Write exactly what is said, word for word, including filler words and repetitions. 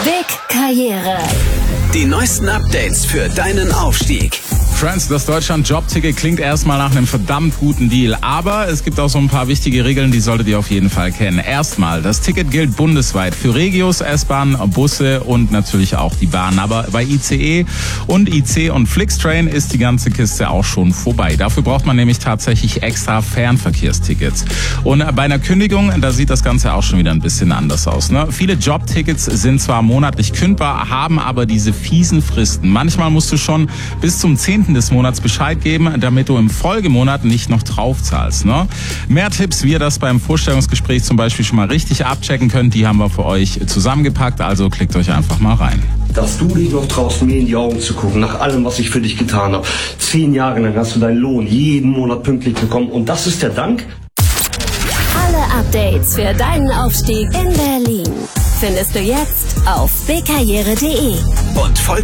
Big Karriere. Die neuesten Updates für deinen Aufstieg. Friends, das Deutschland-Jobticket klingt erstmal nach einem verdammt guten Deal, aber es gibt auch so ein paar wichtige Regeln, die solltet ihr auf jeden Fall kennen. Erstmal, das Ticket gilt bundesweit für Regios, S-Bahn, Busse und natürlich auch die Bahn. Aber bei I C E und I C und Flixtrain ist die ganze Kiste auch schon vorbei. Dafür braucht man nämlich tatsächlich extra Fernverkehrstickets. Und bei einer Kündigung, da sieht das Ganze auch schon wieder ein bisschen anders aus, ne? Viele Jobtickets sind zwar monatlich kündbar, haben aber diese fiesen Fristen. Manchmal musst du schon bis zum zehnten des Monats Bescheid geben, damit du im Folgemonat nicht noch draufzahlst, ne? Mehr Tipps, wie ihr das beim Vorstellungsgespräch zum Beispiel schon mal richtig abchecken könnt, die haben wir für euch zusammengepackt, also klickt euch einfach mal rein. Dass du dich noch traust, mir in die Augen zu gucken, nach allem, was ich für dich getan habe. Zehn Jahre lang hast du deinen Lohn jeden Monat pünktlich bekommen und das ist der Dank? Alle Updates für deinen Aufstieg in Berlin findest du jetzt auf bigkarriere punkt de. Und folge